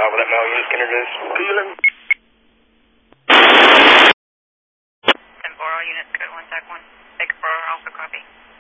Will that mail unit introduce? Can you let me? 10-4, all units, code 1, TAC 1. Take 4, also copy.